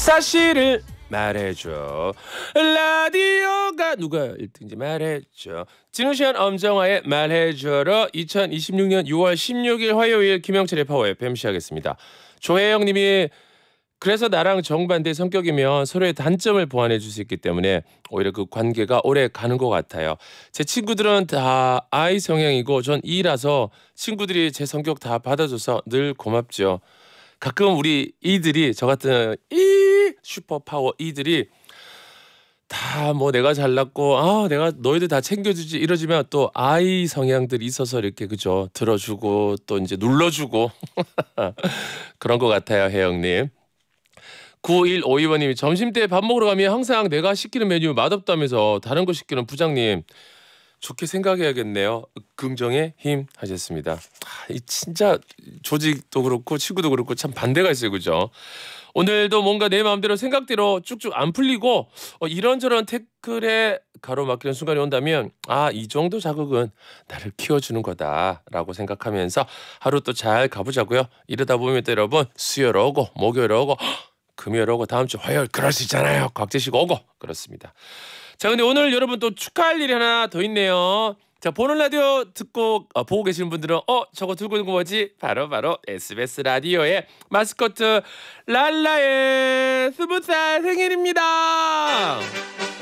사실을 말해줘. 라디오가 누가 1등인지 말해줘. 진우시안 엄정화의 말해줘로 2026년 6월 16일 화요일 김영철의 파워 FM 시작했습니다. 조혜영님이 그래서 나랑 정반대 성격이면 서로의 단점을 보완해 줄 수 있기 때문에 오히려 그 관계가 오래 가는 것 같아요. 제 친구들은 다 I 성향이고 전 E라서 친구들이 제 성격 다 받아줘서 늘 고맙죠. 가끔 우리 E들이 저 같은 슈퍼파워 E들이 다 뭐 내가 잘났고 내가 너희들 다 챙겨주지 이러지만 또 I 성향들이 있어서 이렇게 그죠 들어주고 또 이제 눌러주고 그런 것 같아요. 혜영님. 9152번님이 점심때 밥 먹으러 가면 항상 내가 시키는 메뉴 맛없다면서 다른 거 시키는 부장님 좋게 생각해야겠네요. 긍정의 힘 하셨습니다. 이 진짜 조직도 그렇고 친구도 그렇고 참 반대가 있어요. 그죠? 오늘도 뭔가 내 마음대로 생각대로 쭉쭉 안 풀리고 이런저런 태클에 가로막히는 순간이 온다면 이 정도 자극은 나를 키워주는 거다라고 생각하면서 하루 또 잘 가보자고요. 이러다 보면 또 여러분 수요일 오고 목요일 오고 금요일 오고 다음 주 화요일 그럴 수 있잖아요. 곽재식 오고 그렇습니다. 자, 근데 오늘 여러분 또 축하할 일이 하나 더 있네요. 자, 보는 라디오 듣고 보고 계시는 분들은 저거 들고 있는 거 뭐지? 바로 SBS 라디오의 마스코트 랄라의 20살 생일입니다.